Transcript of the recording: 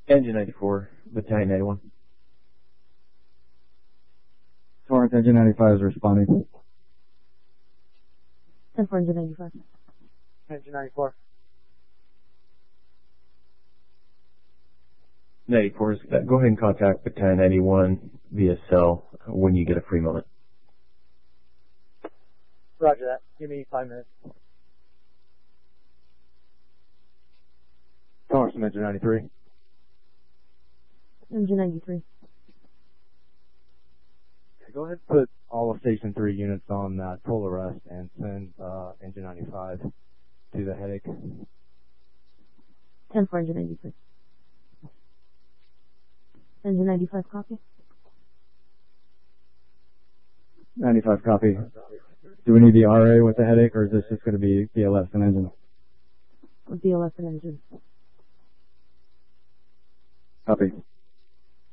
Engine 94, Battalion 81. Torrance, Engine 95 is responding. 10 for Engine 95. Engine 94. 94 is, go ahead and contact Battalion 81 via cell when you get a free moment. Roger that. Give me 5 minutes. Torrance, Engine 93. Engine 93. Go ahead and put all of Station 3 units on toll arrest and send Engine 95 to the headache. 10 for Engine 93. Engine 95, copy. 95 copy. Do we need the RA with the headache, or is this just going to be BLS and engine? BLS and engine. Copy.